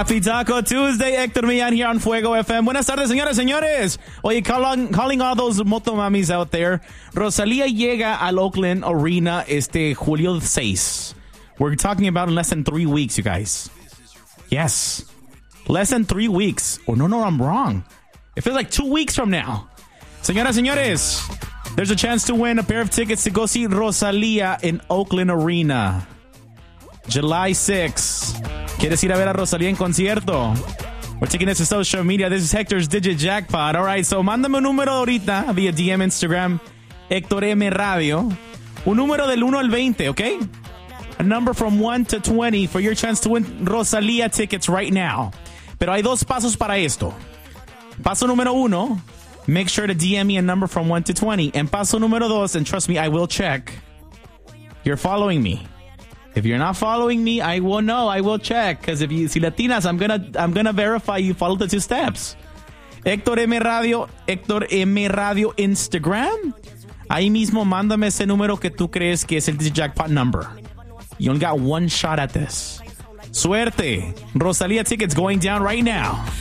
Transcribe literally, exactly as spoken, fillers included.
Happy Taco Tuesday, Héctor Millán here on Fuego F M. Buenas tardes, señores, señores. Oye, calling, calling all those motomamis out there. Rosalía llega al Oakland Arena este julio seis. We're talking about in less than three weeks, you guys. Yes. Less than three weeks. Oh, no, no, I'm wrong. It feels like two weeks from now. Señoras, señores, there's a chance to win a pair of tickets to go see Rosalía in Oakland Arena. July sixth. ¿Quieres ir a ver a Rosalía en concierto? We're taking this to social media. This is Hector's Digit Jackpot. All right, so mándame un número ahorita via D M Instagram, Héctor M Radio. Un número del uno al veinte, okay? A number from one to twenty for your chance to win Rosalía tickets right now. Pero hay dos pasos para esto. Paso número uno, make sure to D M me a number from one to twenty. And paso número dos, and trust me, I will check. You're following me. If you're not following me, I will know. I will check. Because if you see Latinas, I'm gonna I'm gonna verify you follow the two steps. Héctor M Radio, Héctor M Radio Instagram. Ahí mismo mándame ese número que tú crees que es el Jackpot number. You only got one shot at this. Suerte. Rosalía tickets going down right now.